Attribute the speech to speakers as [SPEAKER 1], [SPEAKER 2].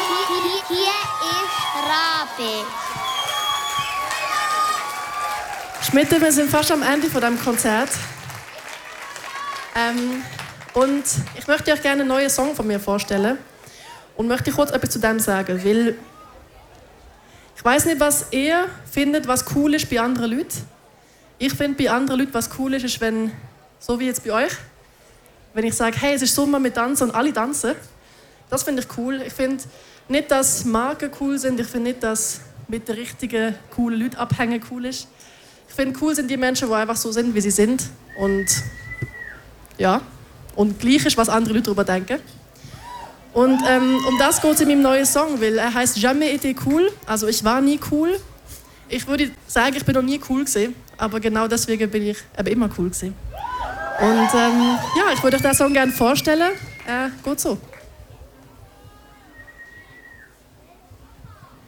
[SPEAKER 1] Hier ist Rabe.
[SPEAKER 2] Schmidt, wir sind fast am Ende von diesem Konzert. Und ich möchte euch gerne einen neuen Song von mir vorstellen. Und möchte kurz etwas zu dem sagen, weil ich weiß nicht, was ihr findet, was cool ist bei anderen Leuten. Ich finde bei anderen Leuten, was cool ist, wenn, so wie jetzt bei euch, wenn ich sage, hey, es ist Sommer mit Tanzen und alle tanzen. Das finde ich cool. Ich finde nicht, dass Marken cool sind. Ich finde nicht, dass mit den richtigen, coolen Leuten abhängen cool ist. Ich finde, cool sind die Menschen, die einfach so sind, wie sie sind. Und ja, und gleich ist, was andere Leute darüber denken. Und um das geht es in meinem neuen Song, weil er heißt «Jamais été cool», also ich war nie cool. Ich würde sagen, ich bin noch nie cool gewesen, aber genau deswegen bin ich eben immer cool gewesen. Und ja, ich würde euch den Song gerne vorstellen. Geht so.